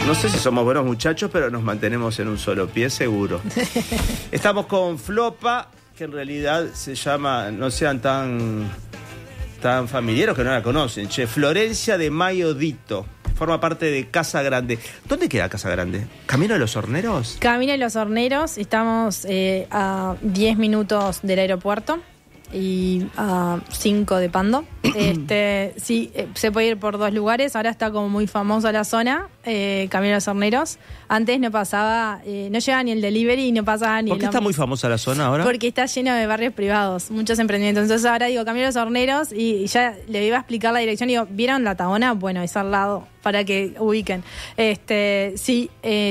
No sé si somos buenos muchachos, pero nos mantenemos en un solo pie, seguro. Estamos con Flopa, que en realidad se llama, no sean tan familiares que no la conocen, Florencia de Mayo Dito. Forma parte de Casa Grande. ¿Dónde queda Casa Grande? ¿Camino de los Horneros? Camino de los Horneros. Estamos a 10 minutos del aeropuerto y a 5 de Pando. Sí, se puede ir por dos lugares. Ahora está como muy famosa la zona, Camino de los Horneros. Antes no pasaba, no llegaba ni el delivery y no pasaba ni el... ¿Por qué está muy famosa la zona ahora? Porque está lleno de barrios privados, muchos emprendimientos. Entonces ahora digo Camino de los Horneros y ya le iba a explicar la dirección. Digo, ¿vieron la Tahona? Bueno, es al lado, para que ubiquen. Sí,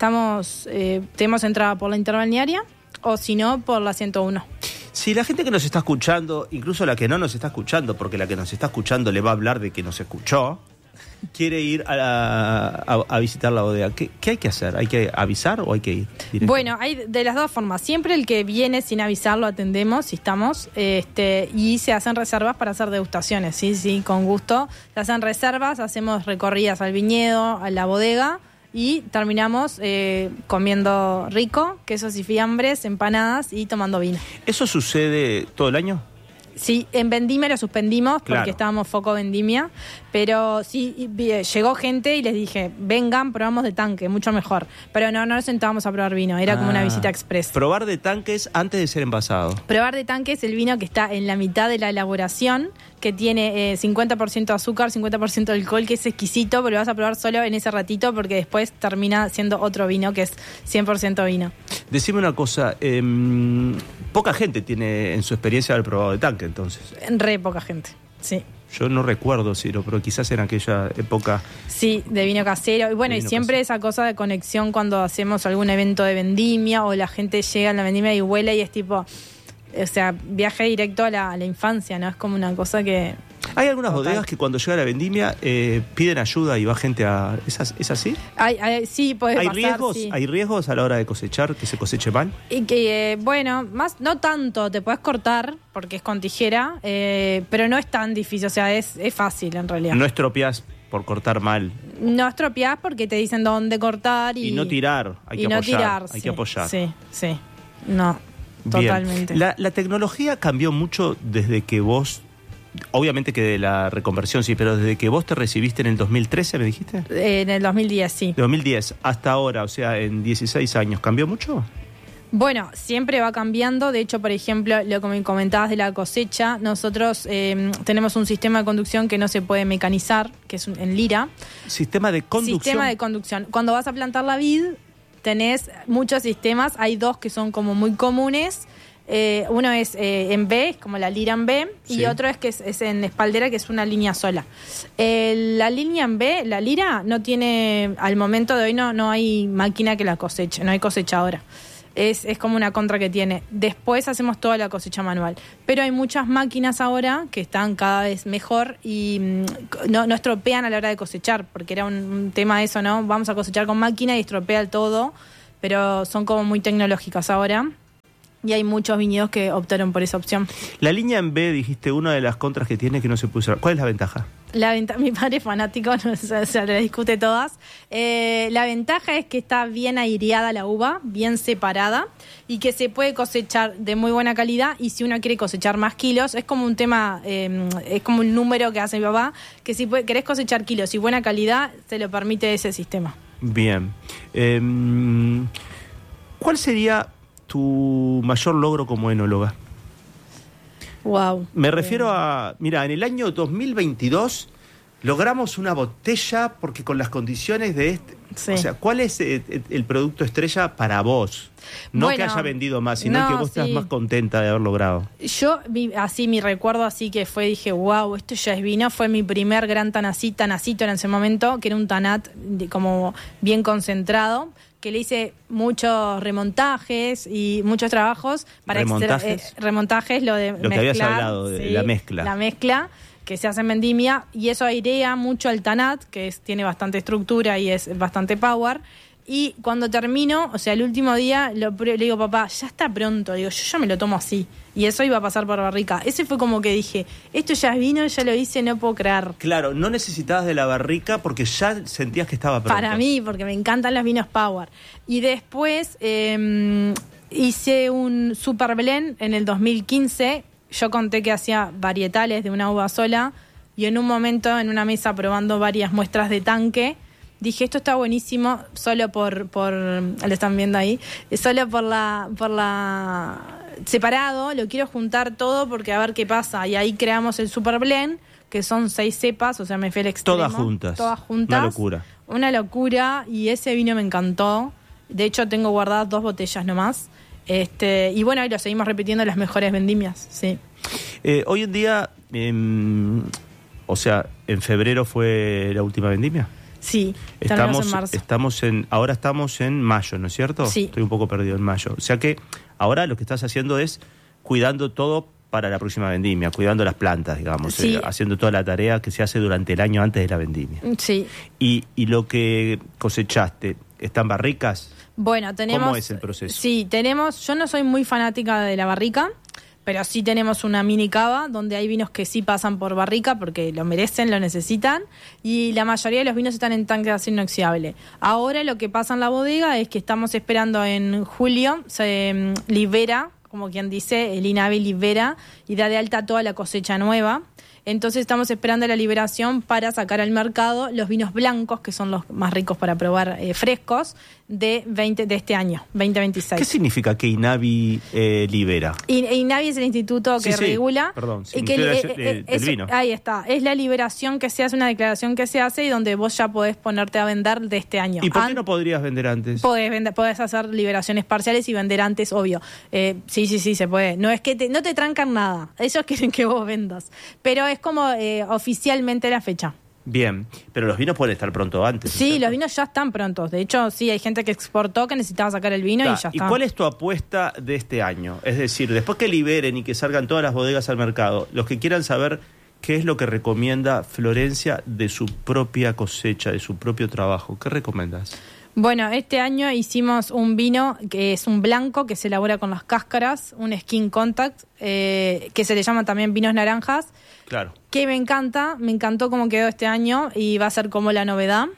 tenemos entrada por la interbalnearia o si no, por la 101. Si la gente que nos está escuchando, incluso la que no nos está escuchando, porque la que nos está escuchando le va a hablar de que nos escuchó, quiere ir a visitar la bodega, ¿qué hay que hacer? ¿Hay que avisar o hay que ir directo? Bueno, hay de las dos formas. Siempre el que viene sin avisar lo atendemos, si estamos, y se hacen reservas para hacer degustaciones, sí, con gusto. Se hacen reservas, hacemos recorridas al viñedo, a la bodega, y terminamos comiendo rico, quesos y fiambres, empanadas y tomando vino. ¿Eso sucede todo el año? Sí, en Vendimia lo suspendimos porque Claro. estábamos foco Vendimia, pero sí, llegó gente y les dije, vengan, probamos de tanque, mucho mejor. Pero no nos sentábamos a probar vino, era como una visita express. Probar de tanques antes de ser envasado. Probar de tanque es el vino que está en la mitad de la elaboración, que tiene 50% azúcar, 50% alcohol, que es exquisito, pero lo vas a probar solo en ese ratito porque después termina siendo otro vino que es 100% vino. Decime una cosa, poca gente tiene en su experiencia haber probado de tanque, entonces. Re poca gente, sí. Yo no recuerdo, Ciro, pero quizás en aquella época... Sí, de vino casero. Y bueno, y siempre esa cosa de conexión cuando hacemos algún evento de vendimia o la gente llega a la vendimia y huele y es tipo... O sea, viaje directo a la infancia, ¿no? Es como una cosa que... Hay algunas Total. bodegas que cuando llega la vendimia piden ayuda y va gente a... ¿Es así? Sí, puede ¿Hay pasar, riesgos? sí. ¿Hay riesgos a la hora de cosechar, que se coseche mal? Y que, bueno, más no tanto, te puedes cortar porque es con tijera, pero no es tan difícil, o sea, es fácil en realidad. No estropeás por cortar mal. No estropeás porque te dicen dónde cortar y no tirar, hay que no apoyar. tirar, Hay sí, que apoyar. Sí, no, Bien. totalmente. La tecnología cambió mucho desde que vos... Obviamente que de la reconversión sí, pero desde que vos te recibiste en el 2013, ¿me dijiste? En el 2010, sí. De 2010 hasta ahora, o sea, en 16 años, ¿cambió mucho? Bueno, siempre va cambiando. De hecho, por ejemplo, lo que me comentabas de la cosecha, nosotros tenemos un sistema de conducción que no se puede mecanizar, que es en lira. Sistema de conducción. Sistema de conducción. Cuando vas a plantar la vid, tenés muchos sistemas. Hay dos que son como muy comunes. Uno es en B, como la lira en B, Sí. y otro es que es en espaldera, que es una línea sola. La línea en B, la lira, no tiene, al momento de hoy no hay máquina que la coseche, no hay cosechadora. Es como una contra que tiene. Después hacemos toda la cosecha manual. Pero hay muchas máquinas ahora que están cada vez mejor y no estropean a la hora de cosechar, porque era un tema de eso, ¿no? Vamos a cosechar con máquina y estropea el todo, pero son como muy tecnológicas ahora. Y hay muchos viñedos que optaron por esa opción. La línea en B, dijiste, una de las contras que tiene es que no se puede usar. ¿Cuál es la ventaja? Mi padre es fanático, se le discute todas. La ventaja es que está bien aireada la uva, bien separada, y que se puede cosechar de muy buena calidad. Y si uno quiere cosechar más kilos, es como un tema, es como un número que hace mi papá, que si querés cosechar kilos y buena calidad, se lo permite ese sistema. Bien. ¿Cuál sería tu mayor logro como enóloga? Wow. Me refiero a... Mira, en el año 2022 logramos una botella porque con las condiciones de este... Sí. O sea, ¿cuál es el producto estrella para vos? No Bueno, que haya vendido más, sino no, que vos estás sí. más contenta de haber logrado. Yo, mi recuerdo así que fue, dije, wow, esto ya es vino. Fue mi primer gran tanacito en ese momento, que era un tanat como bien concentrado, que le hice muchos remontajes y muchos trabajos para ¿Remontajes? Remontajes, lo de Lo mezclar, que habías hablado, de la mezcla. La mezcla que se hace en vendimia, y eso airea mucho el tanat, que tiene bastante estructura y es bastante power. Y cuando termino, o sea, el último día, le digo, papá, ya está pronto. Digo, yo ya me lo tomo así. Y eso iba a pasar por barrica. Ese fue como que dije, esto ya es vino, ya lo hice, no puedo creer. Claro, no necesitabas de la barrica porque ya sentías que estaba pronto. Para mí, porque me encantan los vinos Power. Y después hice un Super Blend en el 2015. Yo conté que hacía varietales de una uva sola. Y en un momento, en una mesa, probando varias muestras de tanque, dije, esto está buenísimo, solo por lo están viendo ahí, solo por la separado, lo quiero juntar todo porque a ver qué pasa. Y ahí creamos el Super Blend, que son 6 cepas, o sea, me fui al extremo. Todas juntas. Una locura. Una locura, y ese vino me encantó. De hecho, tengo guardadas 2 botellas nomás. Y bueno, ahí lo seguimos repitiendo en las mejores vendimias, sí. Hoy en día, o sea, en febrero fue la última vendimia. Sí, estamos en marzo. Ahora estamos en mayo, ¿no es cierto? Sí. Estoy un poco perdido en mayo. O sea que ahora lo que estás haciendo es cuidando todo para la próxima vendimia, cuidando las plantas, digamos, sí. Haciendo toda la tarea que se hace durante el año antes de la vendimia. Sí. Y lo que cosechaste, ¿están barricas? Bueno, tenemos... ¿Cómo es el proceso? Sí, yo no soy muy fanática de la barrica, pero sí tenemos una mini cava donde hay vinos que sí pasan por barrica porque lo merecen, lo necesitan, y la mayoría de los vinos están en tanque de acero inoxidable. Ahora lo que pasa en la bodega es que estamos esperando en julio, se libera, como quien dice, el INAVI libera y da de alta toda la cosecha nueva. Entonces estamos esperando la liberación para sacar al mercado los vinos blancos, que son los más ricos para probar, frescos, de este año, 2026. ¿Qué significa que INAVI libera? INAVI es el instituto que regula. Perdón, del vino. Ahí está. Es la liberación que se hace, una declaración que se hace y donde vos ya podés ponerte a vender de este año. ¿Y por qué no podrías vender antes? Podés hacer liberaciones parciales y vender antes, obvio. Sí, se puede. No es que no te trancan nada. Ellos quieren que vos vendas. Pero es como oficialmente la fecha. Bien, pero los vinos pueden estar pronto antes. Sí, ¿cierto? Los vinos ya están prontos. De hecho, sí, hay gente que exportó que necesitaba sacar el vino y ya está. ¿Y cuál es tu apuesta de este año? Es decir, después que liberen y que salgan todas las bodegas al mercado, los que quieran saber qué es lo que recomienda Florencia de su propia cosecha, de su propio trabajo, ¿qué recomiendas? Bueno, este año hicimos un vino que es un blanco que se elabora con las cáscaras, un skin contact, que se le llama también vinos naranjas. Claro. Que me encantó cómo quedó este año y va a ser como la novedad.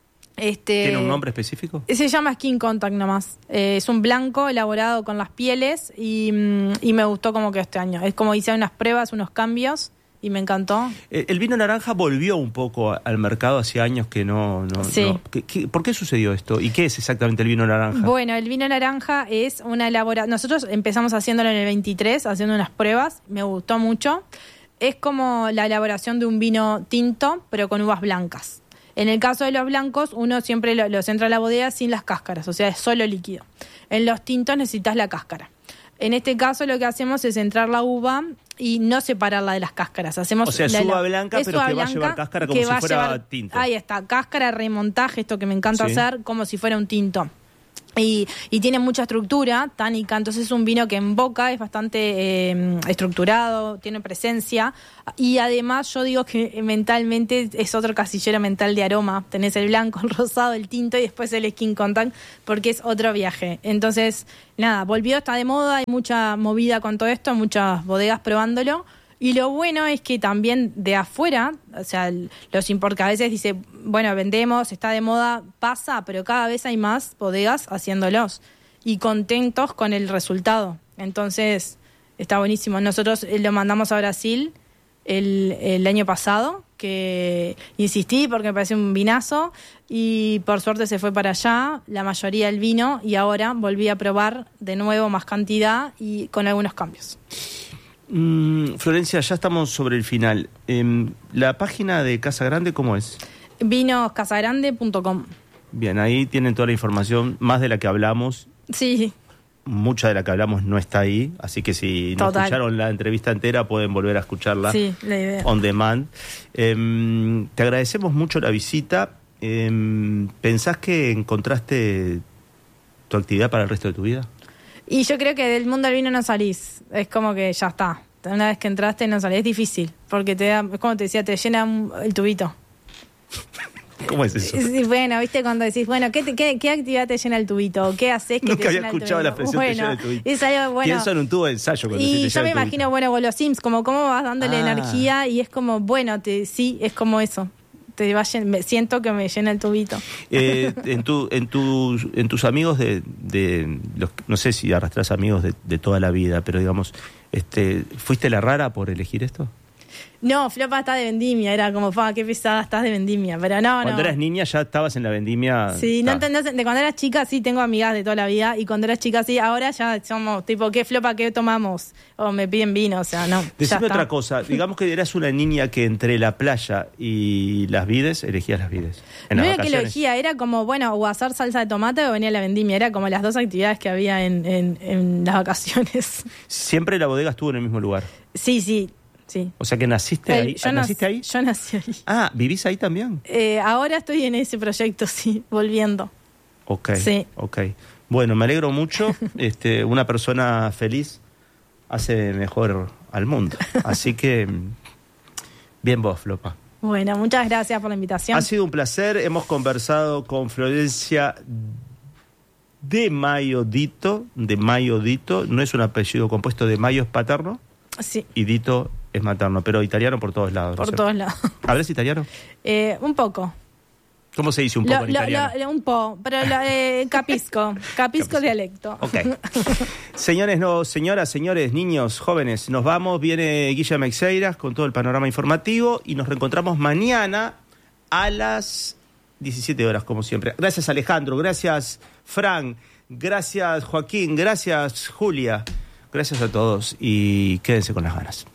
¿Tiene un nombre específico? Se llama Skin Contact nomás. Es un blanco elaborado con las pieles y me gustó cómo quedó este año. Es como hice unas pruebas, unos cambios y me encantó. El vino naranja volvió un poco al mercado hace años que no... Sí. No. ¿Por qué sucedió esto? ¿Y qué es exactamente el vino naranja? Bueno, el vino naranja es una elaboración... Nosotros empezamos haciéndolo en el 23, haciendo unas pruebas. Me gustó mucho. Es como la elaboración de un vino tinto, pero con uvas blancas. En el caso de los blancos, uno siempre los entra a la bodega sin las cáscaras, o sea, es solo líquido. En los tintos necesitas la cáscara. En este caso lo que hacemos es entrar la uva y no separarla de las cáscaras. Hacemos es uva blanca, pero que va a llevar cáscara como si fuera tinto. Ahí está, cáscara, remontaje, esto que me encanta hacer, como si fuera un tinto. Y tiene mucha estructura tánica, entonces es un vino que en boca es bastante estructurado, tiene presencia, y además yo digo que mentalmente es otro casillero mental de aroma. Tenés el blanco, el rosado, el tinto y después el skin contact, porque es otro viaje. Entonces, nada, volvió, está de moda, hay mucha movida con todo esto, muchas bodegas probándolo. Y lo bueno es que también de afuera, o sea, porque a veces dice, bueno, vendemos, está de moda, pasa, pero cada vez hay más bodegas haciéndolos y contentos con el resultado. Entonces, está buenísimo. Nosotros lo mandamos a Brasil el año pasado, que insistí porque me pareció un vinazo y por suerte se fue para allá, la mayoría del vino, y ahora volví a probar de nuevo más cantidad y con algunos cambios. Florencia, ya estamos sobre el final. ¿La página de Casa Grande cómo es? vinoscasagrande.com. Bien, ahí tienen toda la información, más de la que hablamos. Sí. Mucha de la que hablamos no está ahí, así que si no escucharon la entrevista entera pueden volver a escucharla. Sí, la idea. On demand. Te agradecemos mucho la visita. ¿Pensás que encontraste tu actividad para el resto de tu vida? Y yo creo que del mundo del vino no salís. Es como que ya está. Una vez que entraste no salís. Es difícil, porque es como te decía, te llena el tubito. ¿Cómo es eso? Sí, bueno, viste cuando decís, bueno, ¿qué actividad te llena el tubito? ¿Qué haces que Nunca te había llena el tubito? escuchado la expresión te llena el tubito. Es algo, bueno. Pienso en un tubo de ensayo cuando Y te yo llena me el tubito. imagino, bueno, vos los Sims, como cómo vas dándole energía y es como, bueno, sí, es como eso. Siento que me llena el tubito. En tus amigos de los, no sé si arrastras amigos de toda la vida, pero digamos, ¿fuiste la rara por elegir esto? No, Flopa está de vendimia, era como, qué pesada estás de vendimia, pero no. Cuando eras niña ya estabas en la vendimia. Sí, no entendés, de cuando eras chica sí tengo amigas de toda la vida, y cuando eras chica sí, ahora ya somos tipo, ¿qué Flopa, qué tomamos? O me piden vino, o sea, no. Decime otra cosa, digamos que eras una niña que entre la playa y las vides, elegías las vides. No era que lo elegía, era como, bueno, o hacer salsa de tomate o venía a la vendimia, era como las dos actividades que había en las vacaciones. ¿Siempre la bodega estuvo en el mismo lugar? Sí. O sea que naciste ahí. ¿Naciste ahí? Yo nací ahí. Ah, ¿vivís ahí también? Ahora estoy en ese proyecto, sí, volviendo. Ok, sí. Ok. Bueno, me alegro mucho. Una persona feliz hace mejor al mundo. Así que, bien vos, Flopa. Bueno, muchas gracias por la invitación. Ha sido un placer. Hemos conversado con Florencia de Mayo Dito. No es un apellido compuesto, de Mayo es paterno. Sí. Y Dito es materno, pero italiano por todos lados. Por todos lados. ¿Hablas italiano? Un poco. ¿Cómo se dice un poco en italiano? Un po', pero capisco dialecto. Ok. Señoras, señores, niños, jóvenes, nos vamos. Viene Guilla Meixeiras con todo el panorama informativo y nos reencontramos mañana a las 17 horas, como siempre. Gracias, Alejandro. Gracias, Fran. Gracias, Joaquín. Gracias, Julia. Gracias a todos y quédense con las ganas.